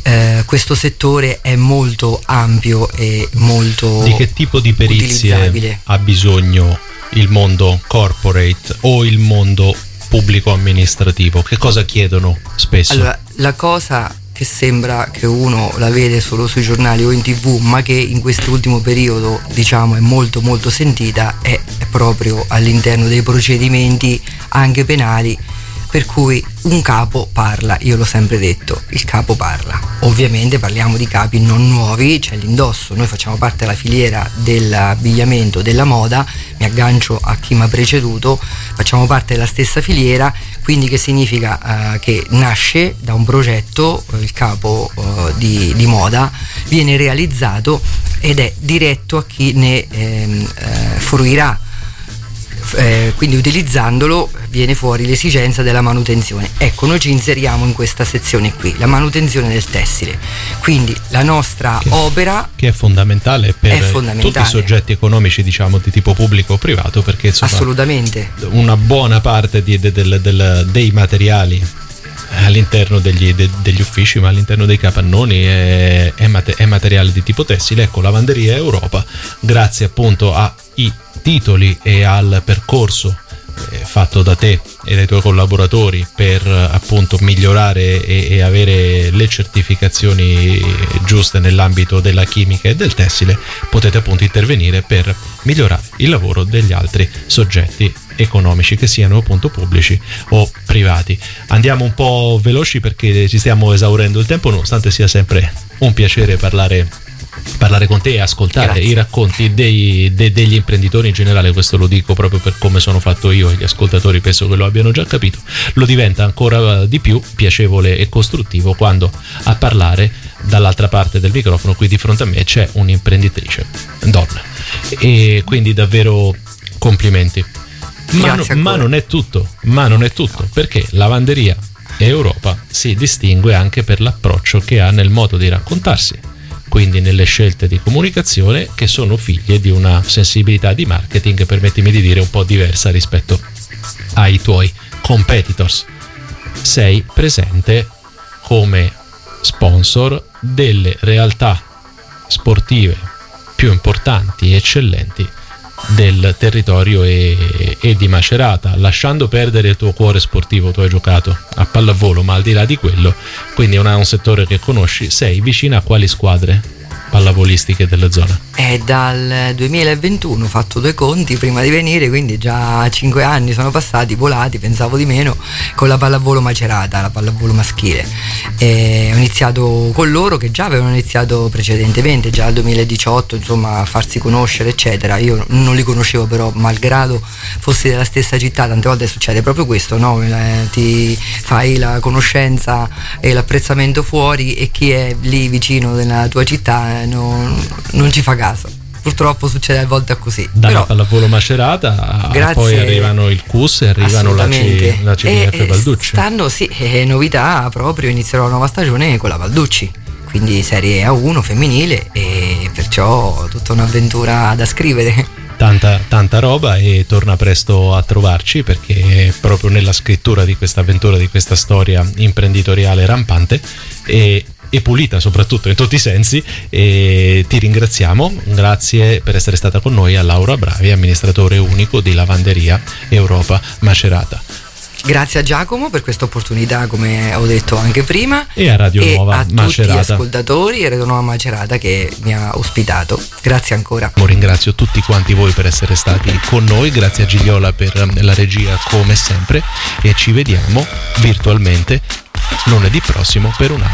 questo settore è molto ampio e molto Di che tipo di perizie ha bisogno il mondo corporate o il mondo pubblico amministrativo? Che cosa chiedono spesso? Allora, la cosa che sembra che uno la vede solo sui giornali o in TV, ma che in quest'ultimo periodo diciamo è molto molto sentita, è proprio all'interno dei procedimenti anche penali, per cui un capo parla. Io l'ho sempre detto, il capo parla. Ovviamente parliamo di capi non nuovi, c'è l'indosso. Noi facciamo parte della filiera dell'abbigliamento, della moda, mi aggancio a chi mi ha preceduto, facciamo parte della stessa filiera, quindi che significa che nasce da un progetto, il capo di moda viene realizzato ed è diretto a chi ne fruirà. Quindi utilizzandolo viene fuori l'esigenza della manutenzione. Ecco, noi ci inseriamo in questa sezione qui, la manutenzione del tessile, quindi la nostra opera che è fondamentale per tutti i soggetti economici, diciamo di tipo pubblico o privato, perché insomma, assolutamente una buona parte dei materiali all'interno degli uffici, ma all'interno dei capannoni è materiale di tipo tessile. Ecco, Lavanderia Europa, grazie appunto ai titoli e al percorso fatto da te e dai tuoi collaboratori per appunto migliorare e avere le certificazioni giuste nell'ambito della chimica e del tessile, potete appunto intervenire per migliorare il lavoro degli altri soggetti economici, che siano appunto pubblici o privati. Andiamo un po' veloci perché ci stiamo esaurendo il tempo, nonostante sia sempre un piacere parlare con te e ascoltare i racconti degli imprenditori in generale. Questo lo dico proprio per come sono fatto io, e gli ascoltatori penso che lo abbiano già capito. Lo diventa ancora di più piacevole e costruttivo quando a parlare dall'altra parte del microfono, qui di fronte a me, c'è un'imprenditrice donna, e quindi davvero complimenti. Ma non è tutto, perché Lavanderia Europa si distingue anche per l'approccio che ha nel modo di raccontarsi, quindi nelle scelte di comunicazione, che sono figlie di una sensibilità di marketing, permettimi di dire, un po' diversa rispetto ai tuoi competitors. Sei presente come sponsor delle realtà sportive più importanti e eccellenti del territorio e di Macerata, lasciando perdere il tuo cuore sportivo. Tu hai giocato a pallavolo, ma al di là di quello, quindi è un settore che conosci. Sei vicina a quali squadre pallavolistiche della zona? È dal 2021, ho fatto 2 conti prima di venire, quindi già 5 anni sono passati volati, pensavo di meno, con la pallavolo Macerata, la pallavolo maschile. Ho iniziato con loro, che già avevano iniziato precedentemente, già nel 2018, insomma, a farsi conoscere eccetera. Io non li conoscevo, però malgrado fossi della stessa città, tante volte succede proprio questo, no? Ti fai la conoscenza e l'apprezzamento fuori, e chi è lì vicino nella tua città non ci fa caso. Purtroppo succede a volte così. Dalla pallavolo Macerata poi arrivano il CUS e arrivano la CDF Balducci. Stanno novità, proprio inizierà la nuova stagione con la Balducci, quindi Serie A1 femminile, e perciò tutta un'avventura da scrivere. Tanta roba, e torna presto a trovarci, perché proprio nella scrittura di questa avventura, di questa storia imprenditoriale rampante e pulita soprattutto in tutti i sensi, e ti ringraziamo. Grazie per essere stata con noi a Laura Bravi, amministratore unico di Lavanderia Europa Macerata. Grazie a Giacomo per questa opportunità, come ho detto anche prima, e a Radio Nuova Macerata, tutti gli ascoltatori e Radio Nuova Macerata che mi ha ospitato. Grazie ancora. Ringrazio tutti quanti voi per essere stati con noi, grazie a Gigliola per la regia come sempre, e ci vediamo virtualmente lunedì prossimo per un altro